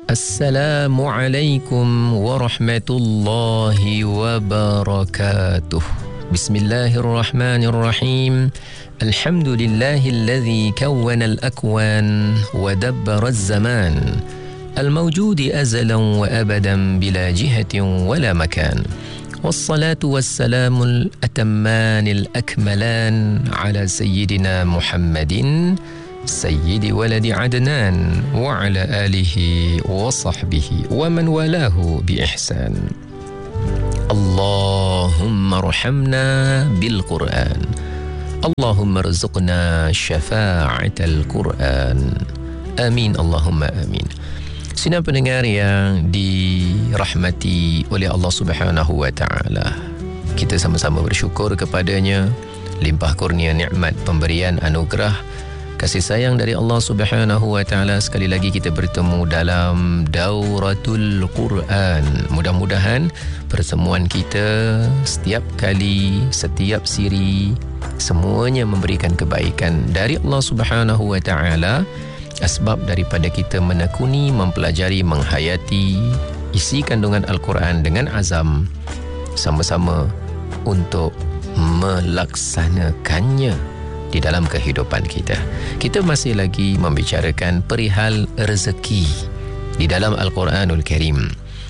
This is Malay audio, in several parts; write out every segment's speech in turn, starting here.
Assalamualaikum warahmatullahi wabarakatuh. Bismillahirrahmanirrahim. Alhamdulillahilladzi kawwana al-akwan wa dabbara az-zaman. الموجود أزلا وأبدا بلا جهة ولا مكان والصلاة والسلام الأتمان الأكملان على سيدنا محمد سيد ولد عدنان وعلى آله وصحبه ومن والاه بإحسان. اللهم ارحمنا بالقرآن اللهم ارزقنا شفاعة القرآن آمين اللهم آمين. Sidang pendengar yang dirahmati oleh Allah Subhanahu wa Ta'ala, kita sama-sama bersyukur kepadanya, limpah kurnia nikmat pemberian anugerah kasih sayang dari Allah Subhanahu wa Ta'ala. Sekali lagi kita bertemu dalam Dauratul Quran. Mudah-mudahan pertemuan kita setiap kali, setiap siri, semuanya memberikan kebaikan dari Allah Subhanahu wa Ta'ala. Asbab daripada kita menekuni, mempelajari, menghayati isi kandungan Al-Quran dengan azam sama-sama untuk melaksanakannya di dalam kehidupan kita. Kita masih lagi membicarakan perihal rezeki di dalam Al-Quranul Karim.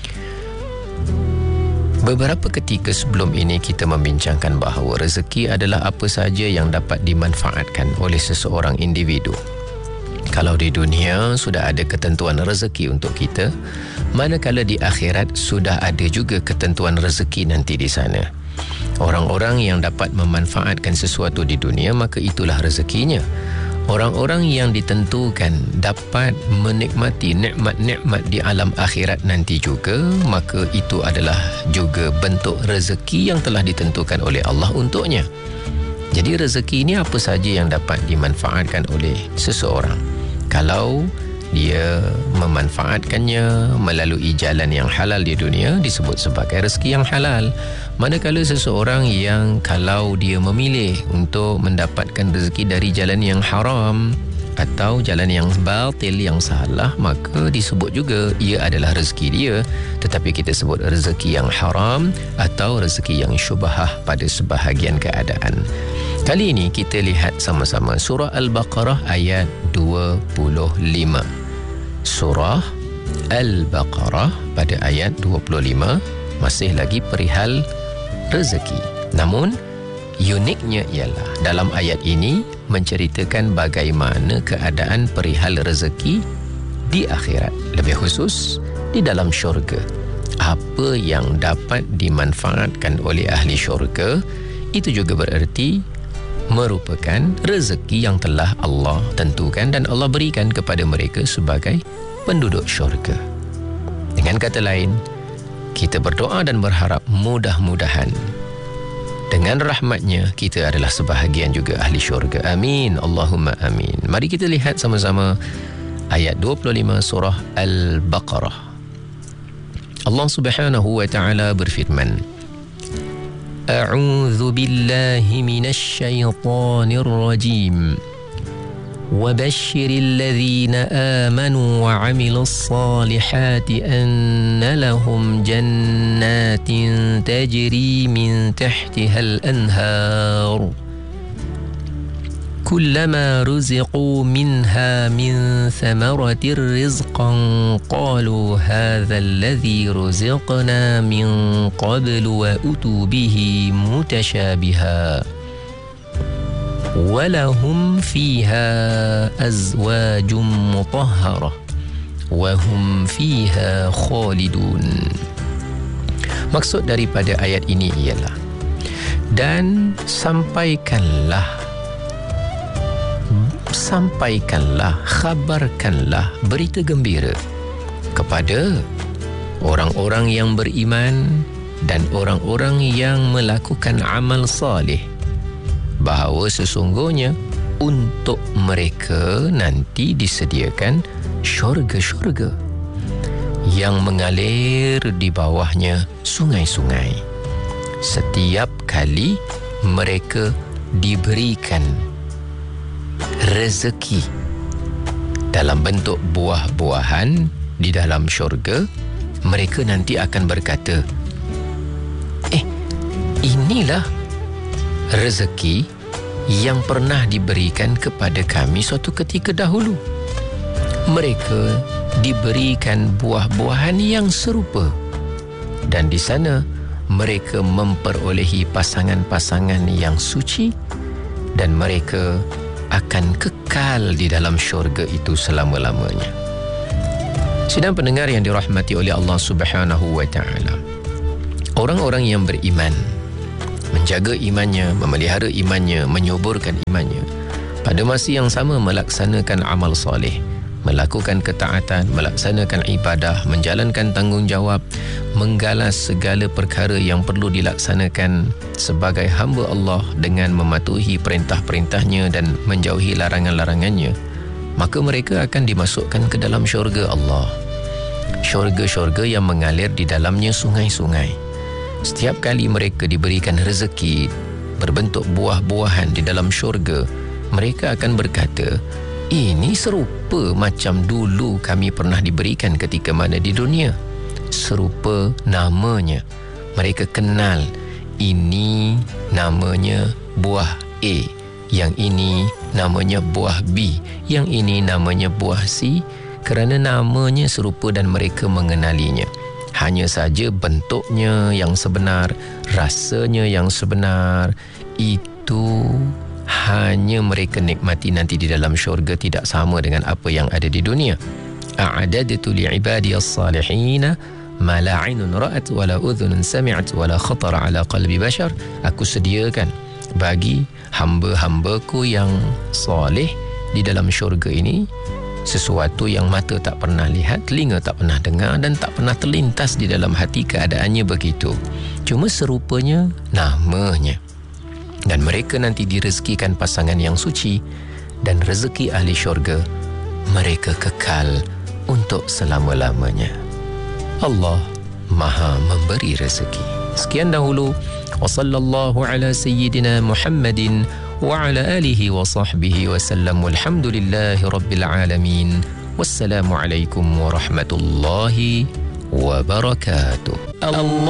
Beberapa ketika sebelum ini kita membincangkan bahawa rezeki adalah apa sahaja yang dapat dimanfaatkan oleh seseorang individu. Kalau di dunia sudah ada ketentuan rezeki untuk kita, manakala di akhirat sudah ada juga ketentuan rezeki nanti di sana. Orang-orang yang dapat memanfaatkan sesuatu di dunia, maka itulah rezekinya. Orang-orang yang ditentukan dapat menikmati nikmat-nikmat di alam akhirat nanti juga, maka itu adalah juga bentuk rezeki yang telah ditentukan oleh Allah untuknya. Jadi rezeki ini apa sahaja yang dapat dimanfaatkan oleh seseorang. Kalau dia memanfaatkannya melalui jalan yang halal di dunia, disebut sebagai rezeki yang halal. Manakala seseorang yang kalau dia memilih untuk mendapatkan rezeki dari jalan yang haram atau jalan yang batil, yang salah, maka disebut juga ia adalah rezeki dia, tetapi kita sebut rezeki yang haram atau rezeki yang syubhah pada sebahagian keadaan. Kali ini kita lihat sama-sama surah Al-Baqarah ayat 25. Surah Al-Baqarah pada ayat 25 masih lagi perihal rezeki. Namun uniknya ialah dalam ayat ini menceritakan bagaimana keadaan perihal rezeki di akhirat, lebih khusus di dalam syurga. Apa yang dapat dimanfaatkan oleh ahli syurga itu juga bererti merupakan rezeki yang telah Allah tentukan dan Allah berikan kepada mereka sebagai penduduk syurga. Dengan kata lain, kita berdoa dan berharap mudah-mudahan dengan rahmatnya kita adalah sebahagian juga ahli syurga. Amin Allahumma amin. Mari kita lihat sama-sama ayat 25 surah Al-Baqarah. Allah Subhanahu wa Ta'ala berfirman, أعوذ بالله من الشيطان الرجيم وبشر الذين آمنوا وعملوا الصالحات أن لهم جنات تجري من تحتها الأنهار كلما رزقوا منها من ثمرة رزقا قالوا هذا الذي رزقنا من قبل وأتوا به متشابها ولهم فيها أزواج مطهرة وهم فيها خالدون. Maksud daripada ayat ini ialah, dan sampaikanlah, khabarkanlah berita gembira kepada orang-orang yang beriman dan orang-orang yang melakukan amal salih bahawa sesungguhnya untuk mereka nanti disediakan syurga-syurga yang mengalir di bawahnya sungai-sungai. Setiap kali mereka diberikan rezeki dalam bentuk buah-buahan di dalam syurga, mereka nanti akan berkata, inilah rezeki yang pernah diberikan kepada kami suatu ketika dahulu. Mereka diberikan buah-buahan yang serupa, dan di sana mereka memperolehi pasangan-pasangan yang suci, dan mereka akan kekal di dalam syurga itu selama-lamanya. Sidang pendengar yang dirahmati oleh Allah Subhanahu wa ta'ala, orang-orang yang beriman, menjaga imannya, memelihara imannya, menyuburkan imannya, pada masa yang sama melaksanakan amal soleh, melakukan ketaatan, melaksanakan ibadah, menjalankan tanggungjawab, menggalas segala perkara yang perlu dilaksanakan sebagai hamba Allah dengan mematuhi perintah-perintahnya dan menjauhi larangan-larangannya, maka mereka akan dimasukkan ke dalam syurga Allah. Syurga-syurga yang mengalir di dalamnya sungai-sungai. Setiap kali mereka diberikan rezeki berbentuk buah-buahan di dalam syurga, mereka akan berkata, ini serupa macam dulu kami pernah diberikan ketika mana di dunia. Serupa namanya. Mereka kenal, ini namanya buah A, yang ini namanya buah B, yang ini namanya buah C, kerana namanya serupa dan mereka mengenalinya. Hanya saja bentuknya yang sebenar, rasanya yang sebenar, itu hanya mereka nikmati nanti di dalam syurga, tidak sama dengan apa yang ada di dunia. A'adadtu li'ibadiyas salihin ma la 'ainun ra'at wa la udhunun sami'at wa la khatara 'ala qalbi bashar. Aku sediakan bagi hamba-hambaku yang soleh di dalam syurga ini sesuatu yang mata tak pernah lihat, telinga tak pernah dengar, dan tak pernah terlintas di dalam hati keadaannya begitu. Cuma serupanya namanya. Dan mereka nanti direzekikan pasangan yang suci, dan rezeki ahli syurga mereka kekal untuk selama-lamanya. Allah Maha memberi rezeki. Sekian dahulu. Wa sallallahu ala sayyidina Muhammadin wa ala alihi wa sahbihi wa sallam. Walhamdulillahi rabbil alamin. Wassalamualaikum warahmatullahi wabarakatuh. Allah